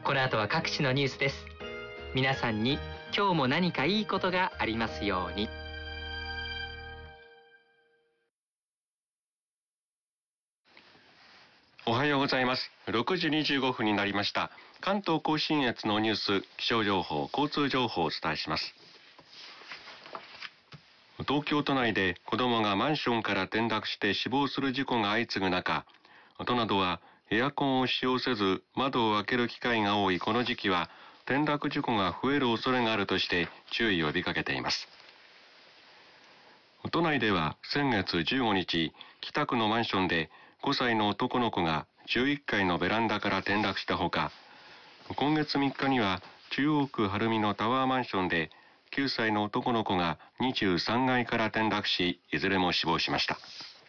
この後は各地のニュースです。皆さんに今日も何かいいことがありますように。 おはようございます。6時25分になりました。関東甲信越のニュース、気象情報、交通情報をお伝えします。東京都内で子供がマンションから転落して死亡する事故が相次ぐ中、都などはエアコンを使用せず窓を開ける機会が多いこの時期は転落事故が増える恐れがあるとして注意を呼びかけています。都内では先月15日、北区のマンションで5歳の男の子が11階のベランダから転落したほか、今月3日には中央区晴海のタワーマンションで9歳の男の子が23階から転落し、いずれも死亡しました。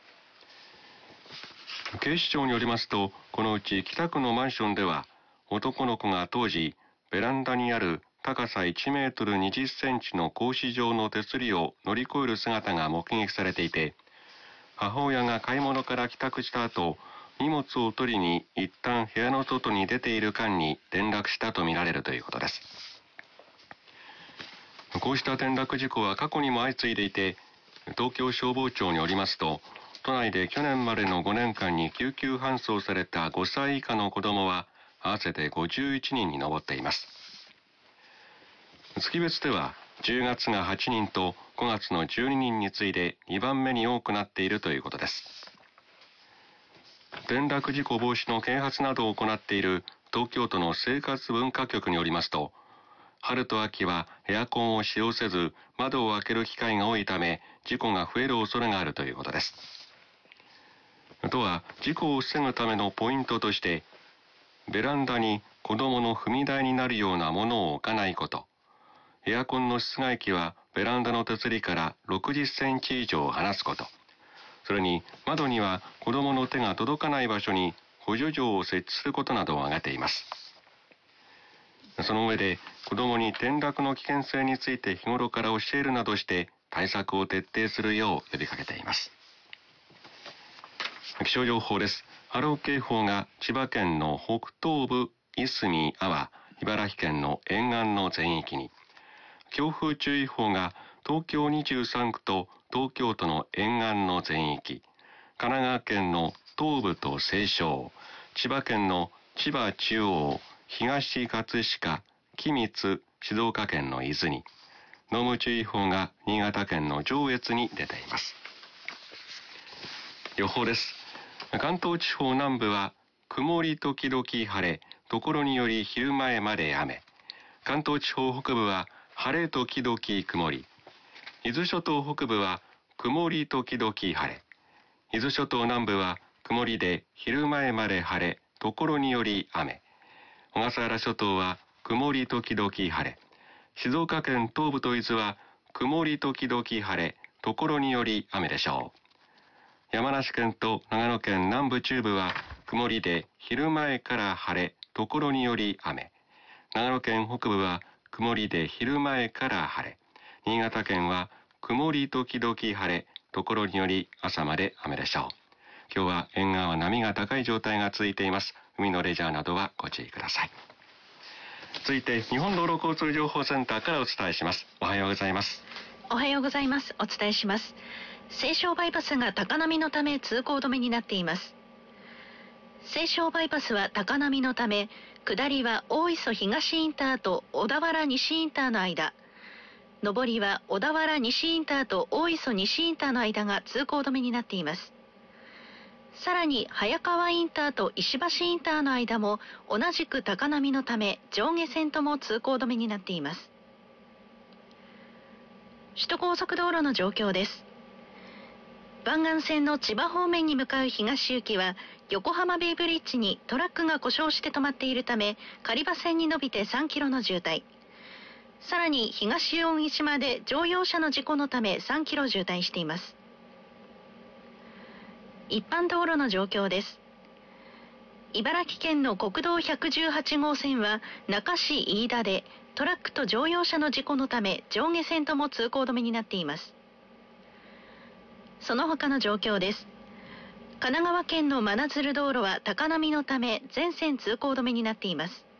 警視庁によりますと、このうち北区のマンションでは、男の子が当時、ベランダにある高さ1メートル20センチの格子状の手すりを乗り越える姿が目撃されていて、母親が買い物から帰宅した後、荷物を取りに一旦部屋の外に出ている間に転落したとみられるということです。こうした転落事故は過去にも相次いでいて、東京消防庁によりますと、都内で去年までの5年間に救急搬送された5歳以下の子供は合わせて51人に上っています。月別では10月が8人と5月の12人に次いで2番目に多くなっているということです。転落事故防止の啓発などを行っている東京都の生活文化局によりますと、春と秋はエアコンを使用せず窓を開ける機会が多いため事故が増える恐れがあるということです。都は事故を防ぐためのポイントとして、ベランダに子供の踏み台になるようなものを置かないこと、エアコンの室外機はベランダの手すりから60センチ以上離すこと、それに窓には子供の手が届かない場所に補助錠を設置することなどを挙げています。その上で子供に転落の危険性について日頃から教えるなどして対策を徹底するよう呼びかけています。気象情報です。波浪警報が千葉県の北東部、いすみ、安房、茨城県の沿岸の全域に、強風注意報が東京23区と東京都の沿岸の全域、神奈川県の東部と西湘、千葉県の千葉中央、東葛飾、君津、静岡県の伊豆に、濃霧注意報が新潟県の上越に出ています。予報です。関東地方南部は曇り時々晴れ、ところにより昼前まで雨。関東地方北部は晴れ時々曇り。伊豆諸島北部は曇り時々晴れ。伊豆諸島南部は曇りで昼前まで晴れ、ところにより雨。小笠原諸島は曇り時々晴れ。静岡県東部と伊豆は曇り時々晴れ、ところにより雨でしょう。山梨県と長野県南部中部は曇りで昼前から晴れ、ところにより雨。長野県北部は曇りで昼前から晴れ。新潟県は曇り時々晴れ、ところにより朝まで雨でしょう。今日は沿岸は波が高い状態が続いています。海のレジャーなどはご注意ください。続いて日本道路交通情報センターからお伝えします。おはようございます。 おはようございます。お伝えします。西湘バイパスが高波のため通行止めになっています。西湘バイパスは高波のため、下りは大磯東インターと小田原西インターの間、上りは小田原西インターと大磯西インターの間が通行止めになっています。さらに早川インターと石橋インターの間も同じく高波のため上下線とも通行止めになっています。首都高速道路の状況です。湾岸線の千葉方面に向かう東行きは横浜ベイブリッジにトラックが故障して止まっているため狩場線に伸びて3キロの渋滞。さらに東扇島で乗用車の事故のため3キロ渋滞しています。一般道路の状況です。茨城県の国道118号線は那珂市飯田でトラックと乗用車の事故のため上下線とも通行止めになっています。その他の状況です。神奈川県の真鶴道路は高波のため全線通行止めになっています。